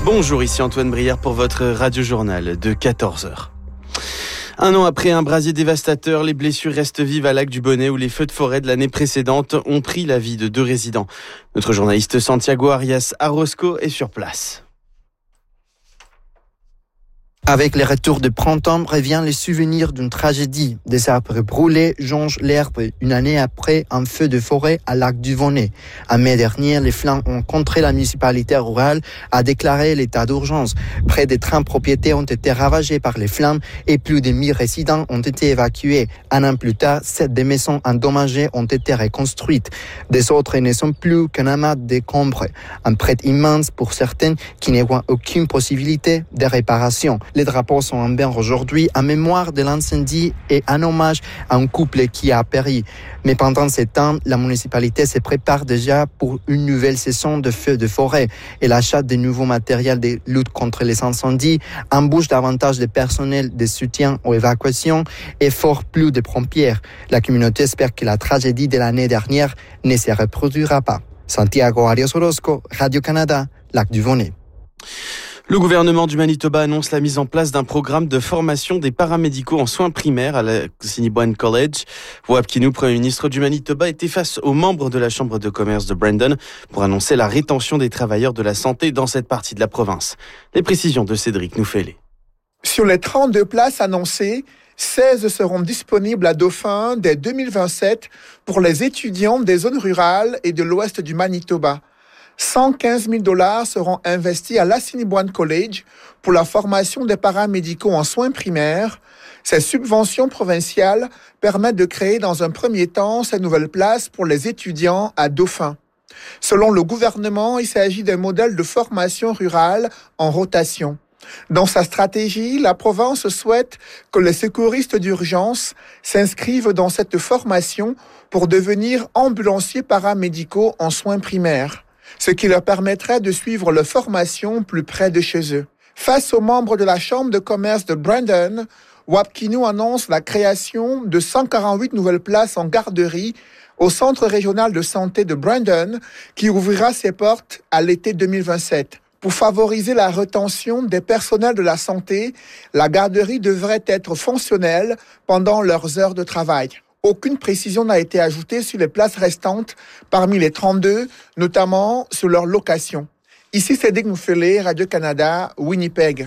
Bonjour, ici Antoine Brière pour votre radio-journal de 14h. Un an après un brasier dévastateur, les blessures restent vives à Lac-du-Bonnet où les feux de forêt de l'année précédente ont pris la vie de 2 résidents. Notre journaliste Santiago Arias Arrosco est sur place. Avec les retours de printemps revient le souvenir d'une tragédie. Des arbres brûlés jonchent l'herbe une année après un feu de forêt à Lac-du-Bonnet. En mai dernier, les flammes ont contré la municipalité rurale a déclaré l'état d'urgence. Près de 30 propriétés ont été ravagées par les flammes et plus de 1000 résidents ont été évacués. Un an plus tard, 7 des maisons endommagées ont été reconstruites. Des autres ne sont plus qu'un amas de décombres. Un prêt immense pour certaines qui ne voient aucune possibilité de réparation. Les drapeaux sont en berne aujourd'hui en mémoire de l'incendie et en hommage à un couple qui a péri. Mais pendant ce temps, la municipalité se prépare déjà pour une nouvelle saison de feux de forêt et l'achat de nouveaux matériels de lutte contre les incendies, embauche davantage de personnel de soutien aux évacuations et fort plus de pompiers. La communauté espère que la tragédie de l'année dernière ne se reproduira pas. Santiago Arias Orozco, Radio-Canada, Lac-du-Bonnet. Le gouvernement du Manitoba annonce la mise en place d'un programme de formation des paramédicaux en soins primaires à la Assiniboine College. Wap Kinew, Premier ministre du Manitoba, était face aux membres de la Chambre de commerce de Brandon pour annoncer la rétention des travailleurs de la santé dans cette partie de la province. Les précisions de Cédric Nouffelé. Sur les 32 places annoncées, 16 seront disponibles à Dauphin dès 2027 pour les étudiants des zones rurales et de l'ouest du Manitoba. 115 000 $ seront investis à l'Assiniboine College pour la formation des paramédicaux en soins primaires. Ces subventions provinciales permettent de créer dans un premier temps ces nouvelles places pour les étudiants à Dauphin. Selon le gouvernement, il s'agit d'un modèle de formation rurale en rotation. Dans sa stratégie, la province souhaite que les secouristes d'urgence s'inscrivent dans cette formation pour devenir ambulanciers paramédicaux en soins primaires, ce qui leur permettrait de suivre leur formation plus près de chez eux. Face aux membres de la Chambre de commerce de Brandon, Wap Kinew annonce la création de 148 nouvelles places en garderie au Centre régional de santé de Brandon, qui ouvrira ses portes à l'été 2027. Pour favoriser la rétention des personnels de la santé, la garderie devrait être fonctionnelle pendant leurs heures de travail. Aucune précision n'a été ajoutée sur les places restantes parmi les 32, notamment sur leur location. Ici, Cédric Nouffelé, Radio-Canada, Winnipeg.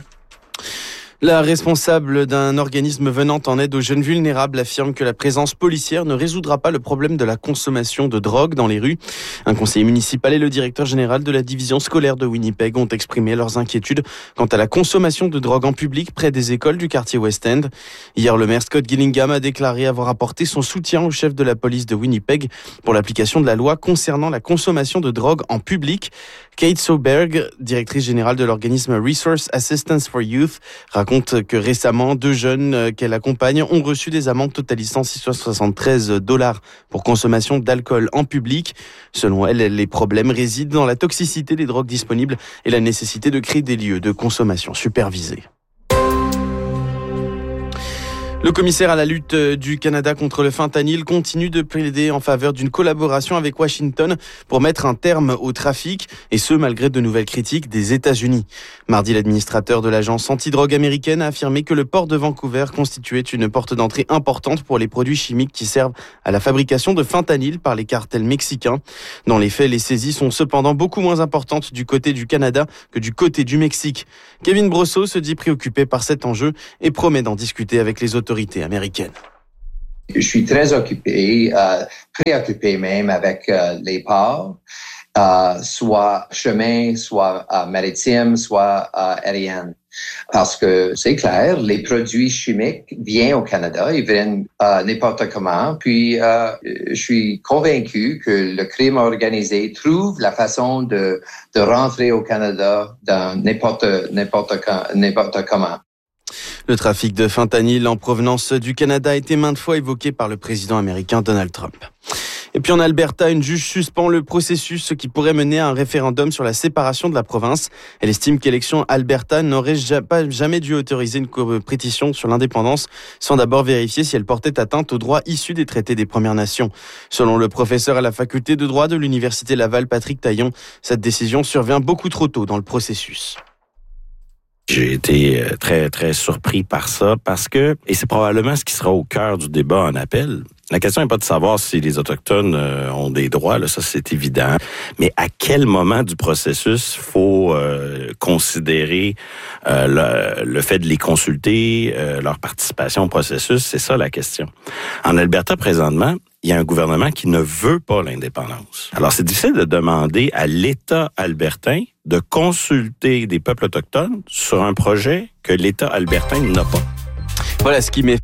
La responsable d'un organisme venant en aide aux jeunes vulnérables affirme que la présence policière ne résoudra pas le problème de la consommation de drogue dans les rues. Un conseiller municipal et le directeur général de la division scolaire de Winnipeg ont exprimé leurs inquiétudes quant à la consommation de drogue en public près des écoles du quartier West End. Hier, le maire Scott Gillingham a déclaré avoir apporté son soutien au chef de la police de Winnipeg pour l'application de la loi concernant la consommation de drogue en public. Kate Soberg, directrice générale de l'organisme Resource Assistance for Youth, raconte que récemment, 2 jeunes qu'elle accompagne ont reçu des amendes totalisant $673 pour consommation d'alcool en public. Selon elle, les problèmes résident dans la toxicité des drogues disponibles et la nécessité de créer des lieux de consommation supervisés. Le commissaire à la lutte du Canada contre le fentanyl continue de plaider en faveur d'une collaboration avec Washington pour mettre un terme au trafic, et ce malgré de nouvelles critiques des États-Unis. Mardi, l'administrateur de l'agence antidrogue américaine a affirmé que le port de Vancouver constituait une porte d'entrée importante pour les produits chimiques qui servent à la fabrication de fentanyl par les cartels mexicains. Dans les faits, les saisies sont cependant beaucoup moins importantes du côté du Canada que du côté du Mexique. Kevin Brosseau se dit préoccupé par cet enjeu et promet d'en discuter avec les autorités américaines. Je suis très préoccupé même avec les ports, soit chemin, soit maritime, soit aérien. Parce que c'est clair, les produits chimiques viennent au Canada, ils viennent n'importe comment. Puis, je suis convaincu que le crime organisé trouve la façon de rentrer au Canada dans n'importe comment. Le trafic de fentanyl en provenance du Canada a été maintes fois évoqué par le président américain Donald Trump. Et puis en Alberta, une juge suspend le processus, ce qui pourrait mener à un référendum sur la séparation de la province. Elle estime qu'Élections Alberta n'aurait jamais dû autoriser une pétition sur l'indépendance sans d'abord vérifier si elle portait atteinte aux droits issus des traités des Premières Nations. Selon le professeur à la faculté de droit de l'Université Laval, Patrick Taillon, cette décision survient beaucoup trop tôt dans le processus. J'ai été très, très surpris par ça parce que, et c'est probablement ce qui sera au cœur du débat en appel, la question n'est pas de savoir si les Autochtones ont des droits, là, ça c'est évident, mais à quel moment du processus faut considérer le fait de les consulter, leur participation au processus, c'est ça la question. En Alberta, présentement, il y a un gouvernement qui ne veut pas l'indépendance. Alors, c'est difficile de demander à l'État albertain de consulter des peuples autochtones sur un projet que l'État albertain n'a pas. Voilà ce qui met